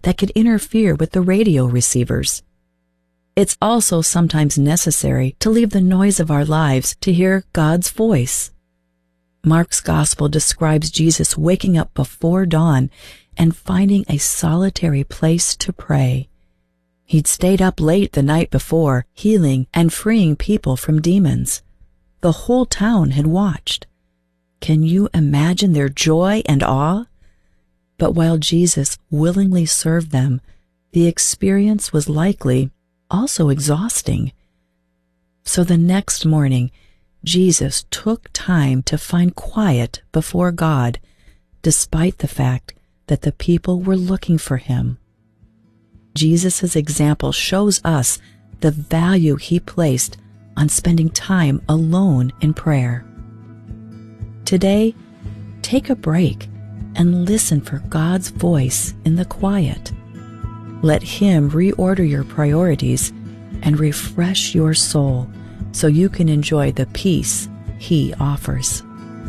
that could interfere with the radio receivers. It's also sometimes necessary to leave the noise of our lives to hear God's voice. Mark's Gospel describes Jesus waking up before dawn and finding a solitary place to pray. He'd stayed up late the night before, healing and freeing people from demons. The whole town had watched. Can you imagine their joy and awe? But while Jesus willingly served them, the experience was likely also exhausting. So the next morning, Jesus took time to find quiet before God, despite the fact that the people were looking for him. Jesus' example shows us the value he placed on spending time alone in prayer. Today, take a break and listen for God's voice in the quiet. Let him reorder your priorities and refresh your soul so you can enjoy the peace he offers.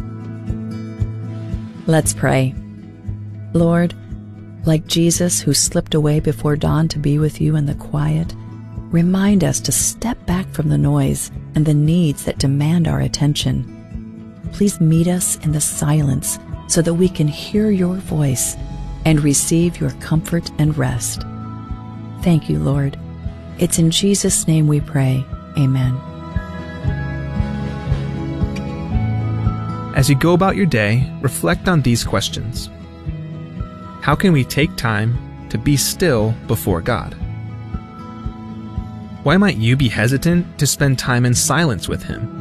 Let's pray. Lord, like Jesus who slipped away before dawn to be with you in the quiet, remind us to step back from the noise and the needs that demand our attention. Please meet us in the silence so that we can hear your voice and receive your comfort and rest. Thank you, Lord. It's in Jesus' name we pray. Amen. As you go about your day, reflect on these questions. How can we take time to be still before God? Why might you be hesitant to spend time in silence with him?